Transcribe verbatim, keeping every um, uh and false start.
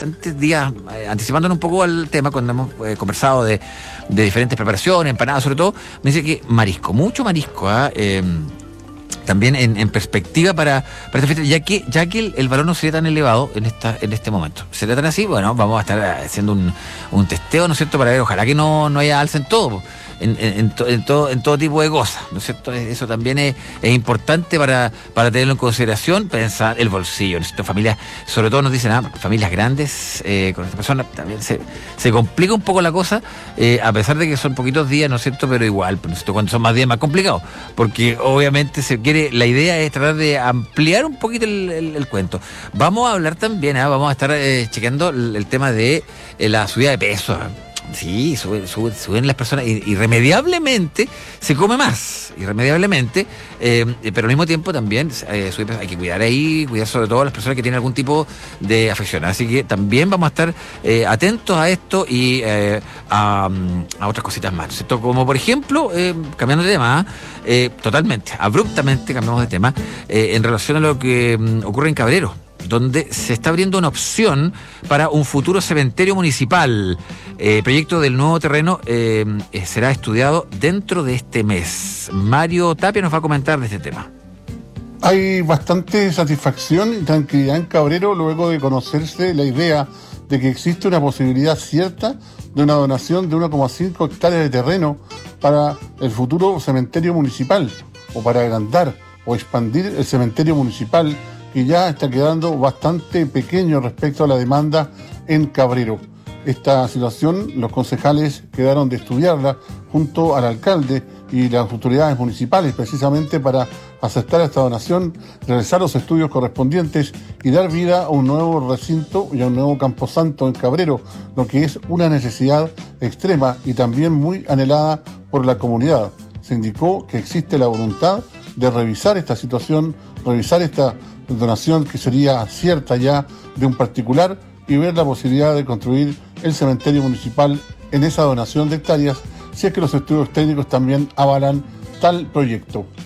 bastantes días, eh, anticipándonos un poco al tema, cuando hemos eh, conversado de, de diferentes preparaciones, empanadas sobre todo, me dice que marisco, mucho marisco, ¿eh? Eh, también en, en perspectiva para, para esta fiesta, ya que ya que el, el valor no sería tan elevado en esta en este momento. ¿Sería tan así? Bueno, vamos a estar haciendo un, un testeo, ¿no es cierto?, para ver, ojalá que no, no haya alza en todo, en, en, en, to, en, todo, en todo tipo de cosas, ¿no es cierto? Eso también es, es importante para, para tenerlo en consideración, pensar el bolsillo, ¿no es cierto? Familias, sobre todo nos dicen, ah, familias grandes, eh, con esta persona también se, se complica un poco la cosa, eh, a pesar de que son poquitos días, ¿no es cierto?, pero igual, ¿no es cierto?, cuando son más días más complicados, porque obviamente se quiere, la idea es tratar de ampliar un poquito el, el, el cuento. Vamos a hablar también, ¿eh? vamos a estar eh, chequeando el, el tema de eh, la subida de peso. Sí, suben, suben, suben las personas, irremediablemente se come más, irremediablemente, eh, pero al mismo tiempo también eh, sube, hay que cuidar ahí, cuidar sobre todo a las personas que tienen algún tipo de afección. Así que también vamos a estar eh, atentos a esto y eh, a, a otras cositas más, ¿cierto? Como por ejemplo, eh, cambiando de tema, eh, totalmente, abruptamente cambiamos de tema, eh, en relación a lo que um, ocurre en Cabrero, donde se está abriendo una opción para un futuro cementerio municipal. El eh, proyecto del nuevo terreno eh, será estudiado dentro de este mes. Mario Tapia nos va a comentar de este tema. Hay bastante satisfacción y tranquilidad en Cabrero luego de conocerse la idea de que existe una posibilidad cierta de una donación de uno coma cinco hectáreas de terreno para el futuro cementerio municipal, o para agrandar o expandir el cementerio municipal, que ya está quedando bastante pequeño respecto a la demanda en Cabrero. Esta situación, los concejales quedaron de estudiarla junto al alcalde y las autoridades municipales, precisamente para aceptar esta donación, realizar los estudios correspondientes y dar vida a un nuevo recinto y a un nuevo camposanto en Cabrero, lo que es una necesidad extrema y también muy anhelada por la comunidad. Se indicó que existe la voluntad de revisar esta situación, revisar esta donación que sería cierta ya de un particular, y ver la posibilidad de construir el cementerio municipal en esa donación de hectáreas, si es que los estudios técnicos también avalan tal proyecto.